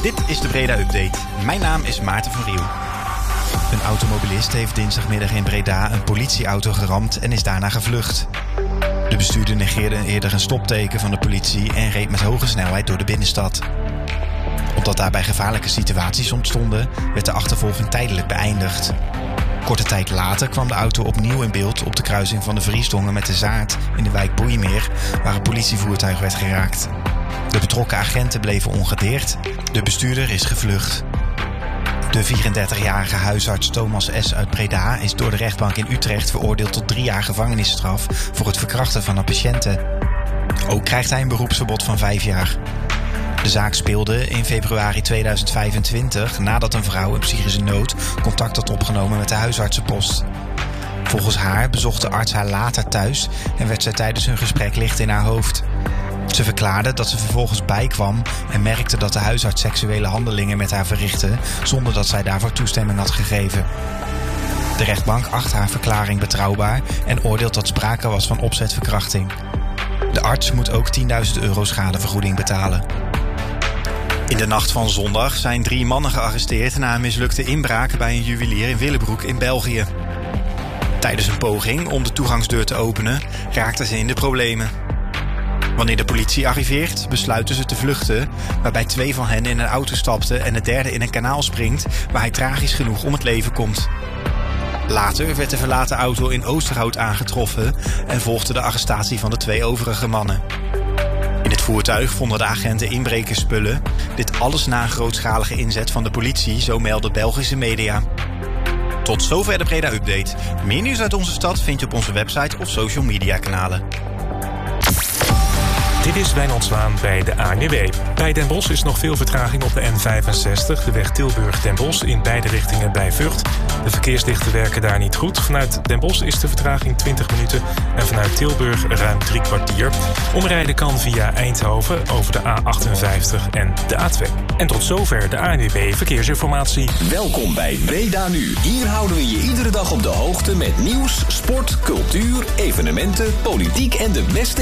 Dit is de Breda Update. Mijn naam is Maarten van Riel. Een automobilist heeft dinsdagmiddag in Breda een politieauto geramd en is daarna gevlucht. De bestuurder negeerde eerder een stopteken van de politie en reed met hoge snelheid door de binnenstad. Omdat daarbij gevaarlijke situaties ontstonden, werd de achtervolging tijdelijk beëindigd. Korte tijd later kwam de auto opnieuw in beeld op de kruising van de Vriestongen met de Zaart in de wijk Boeimeer, waar een politievoertuig werd geraakt. De betrokken agenten bleven ongedeerd. De bestuurder is gevlucht. De 34-jarige huisarts Thomas S. uit Breda is door de rechtbank in Utrecht veroordeeld tot 3 jaar gevangenisstraf voor het verkrachten van een patiënte. Ook krijgt hij een beroepsverbod van 5 jaar. De zaak speelde in februari 2025 nadat een vrouw in psychische nood contact had opgenomen met de huisartsenpost. Volgens haar bezocht de arts haar later thuis en werd zij tijdens hun gesprek licht in haar hoofd. Ze verklaarde dat ze vervolgens bijkwam en merkte dat de huisarts seksuele handelingen met haar verrichtte zonder dat zij daarvoor toestemming had gegeven. De rechtbank acht haar verklaring betrouwbaar en oordeelt dat sprake was van opzetverkrachting. De arts moet ook €10.000 schadevergoeding betalen. In de nacht van zondag zijn 3 mannen gearresteerd na een mislukte inbraak bij een juwelier in Willebroek in België. Tijdens een poging om de toegangsdeur te openen raakten ze in de problemen. Wanneer de politie arriveert, besluiten ze te vluchten, waarbij 2 van hen in een auto stapten en de derde in een kanaal springt, waar hij tragisch genoeg om het leven komt. Later werd de verlaten auto in Oosterhout aangetroffen en volgde de arrestatie van de 2 overige mannen. In het voertuig vonden de agenten inbrekersspullen. Dit alles na een grootschalige inzet van de politie, zo melden Belgische media. Tot zover de Breda Update. Meer nieuws uit onze stad vind je op onze website of social media kanalen. Dit is Wijnand Zwaan bij de ANWB. Bij Den Bosch is nog veel vertraging op de N65, de weg Tilburg-Den Bosch in beide richtingen bij Vught. De verkeerslichten werken daar niet goed. Vanuit Den Bosch is de vertraging 20 minuten en vanuit Tilburg ruim 3 kwartier. Omrijden kan via Eindhoven over de A58 en de A2. En tot zover de ANWB Verkeersinformatie. Welkom bij Breda Nu. Hier houden we je iedere dag op de hoogte met nieuws, sport, cultuur, evenementen, politiek en de beste